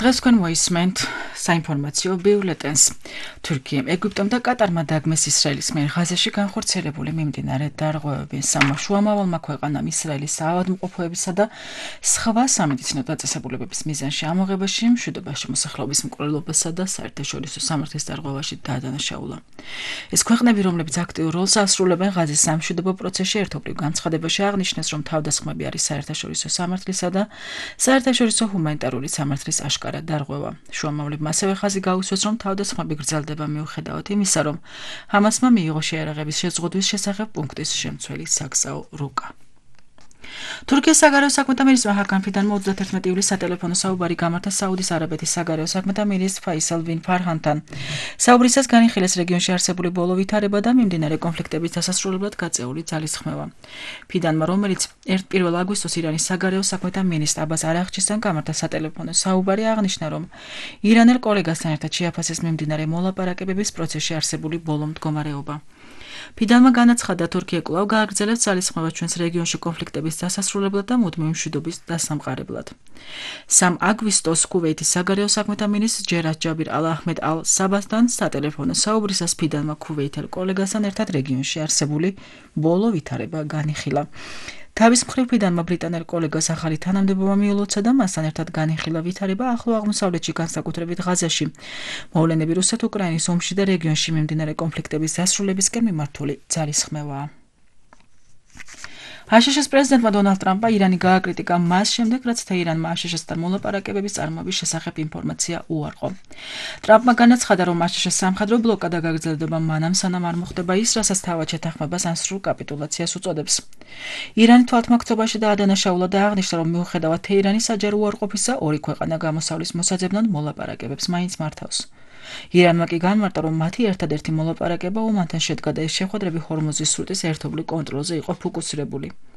დღეს თქვენ მოისმენთ საინფორმაციო ბიულეტენს. თურქიამ, ეგვიპტომ და კატარმა დაგმეს ისრაელის მიერ ღაზაში განხორციელებული მიმდინარე დარღვევები. შუამავალმა ქვეყანამ ისრაელის საავადმყოფოებისა და სხვა სამედიცინო დაწესებულებების მიზანში ამოღებაში, მშვიდობაში მოსახლეობის მკვლელობასა და საერთაშორისო სამართლის დარღვევაში დაადანაშაულა. ეს ქვეყნები, რომლებიც აქტიურ როლს ასრულებენ ღაზის სამშვიდობო პროცესში, ერთობლივ განცხადებაში აღნიშნეს, რომ თავდასხმები არის საერთაშორისო სამართლისა და საერთაშორისო ჰუმანიტარული სამართლის აშკარა დარღვევა. შუამავლებმა ასევე ხაზი გაუსვეს, რომ თავდასხმები გრძელდება მიუხედავად იმისა, რომ ჰამასმა მიიღო შეერაღების შეზღუდვის შესახებ პუნქტის შემცველი საგზაო რუკა. თურქიის საგარეო საქმეთა მინისტრმა ჰაკან ფიდანმა 31 ივლისს სატელეფონო საუბარი გამართა საუდის არაბეთის საგარეო საქმეთა მინისტრ ფაისალ ბინ ფარჰანთან. საუბრისას განიხილეს რეგიონში არსებული ბოლო ვითარება და მიმდინარე კონფლიქტების დასასრულებლად გაწეული ძალისხმევა. ფიდანმა, რომელიც 1 აგვისტოს ირანის საგარეო საქმეთა მინისტრ აბას არაღჩისთან გამართა სატელეფონო საუბარი, აღნიშნა, რომ ირანელ კოლეგასთან ერთად შეაფასეს მიმდინარე მოლაპარაკებების პროცესში არსებული ბოლო მდგომარეობა. ფიდანმა განაცხადა, თურქია კვლავ გააგრძელებს ძალისხმევას ჩვენს რეგიონში კონფლიქტების დასასრულებლად და მუდმივი მშვიდობის დასამყარებლად. 3 აგვისტოს ქუვეითის საგარეო საქმეთა მინისტრ ჯერად ჯაბირ ალ-აჰმედ ალ-საბასთან სატელეფონო საუბრისას ფიდანმა ქუვეითელ კოლეგასთან ერთად რეგიონში არსებული ბოლო ვითარება განიხილა. თავის მხრივ ფიდანმა ბრიტანელ კოლეგას ახალი თანამდებობა მიულოცა და მასთან ერთად განიხილა ვითარება ახლო აღმოსავლეთში, განსაკუთრებით ღაზაში. მოვლენები რუსეთ-უკრაინის ომში და რეგიონში მიმდინარე კონფლიქტების დასრულებისკენ მიმართული ძალისხმევაა. აშშ-ის პრეზიდენტმა დონალდ ტრამპმა ირანი გააკრიტიკა მას შემდეგ, რაც თეირანმა აშშ-სთან მოლაპარაკებების წარმოების შესახებ ინფორმაცია უარყო. ტრამპმა განაცხადა, რომ აშშ-ის სამხედრო ბლოკადა გაგრძელდება მანამ, სანამ არ მოხდება ის, რასაც თავად შეთანხმებას ან სრულ კაპიტულაციას უწოდებს. ირანი თვალთმაქცობაში დაადანაშაულა და აღნიშნა, რომ მიუხედავად თეირანის საჯარო უარყოფისა, ორი ქვეყანა გამოსავლის მოსაძებნად მოლაპარაკებებს მაინც მართავს. ირანმა კი განმარტა, რომ მათი ერთადერთი მოლაპარაკება ომანთან შედგა და ეს შეხვედრები ჰორმუზის სრუტის ერთობლივ კონტროლზე იყო ფოკუსირებული.